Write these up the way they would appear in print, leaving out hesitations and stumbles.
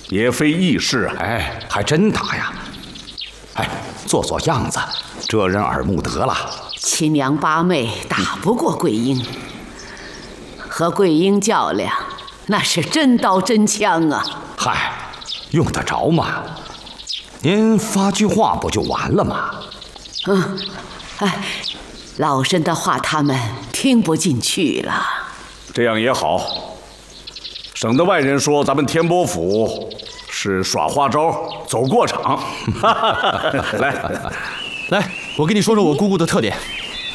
也非易事啊。 哎，还真打呀！哎，做做样子，遮人耳目得了。 七娘八妹打不过桂英，和桂英较量，那是真刀真枪啊！ 嗨，用得着吗？您发句话不就完了吗？ 哎，老身的话他们听不进去了。 这样也好，省得外人说咱们天波府是耍花招、走过场。 来，我跟你说说我姑姑的特点。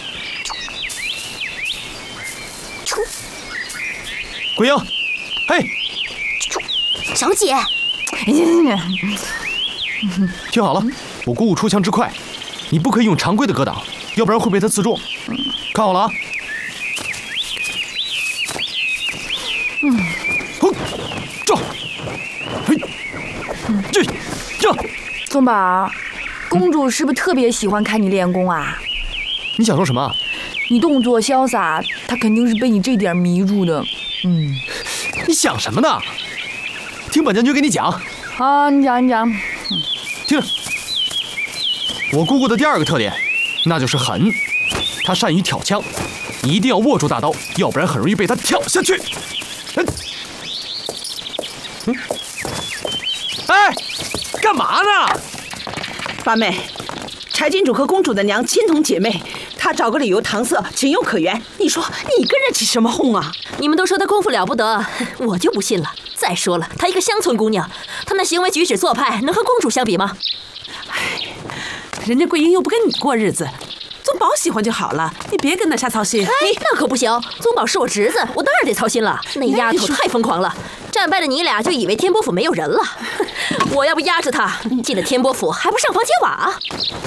桂英，嘿， 小姐， 听好了，我姑姑出枪之快，你不可以用常规的格挡，要不然会被她刺中。看好了啊！哼，这，嘿，这， 宗宝，公主是不是特别喜欢看你练功啊？ 你想说什么？ 你动作潇洒，她肯定是被你这点迷住的。 你想什么呢？听本将军给你讲。 好，你讲。 听着，我姑姑的第二个特点，那就是狠。她善于挑枪，你一定要握住大刀，要不然很容易被她挑下去。哎，干嘛呢？ 八妹，柴金主和公主的娘亲同姐妹，她找个理由搪塞，情有可原。你说你跟人起什么哄啊？ 你们都说她功夫了不得，我就不信了。再说了，她一个乡村姑娘，她那行为举止做派能和公主相比吗？ 人家桂英又不跟你过日子，宗宝喜欢就好了，你别跟她瞎操心。 那可不行，宗宝是我侄子，我当然得操心了。那丫头太疯狂了，战败的你俩就以为天波府没有人了。我要不压着她，进了天波府还不上房揭瓦？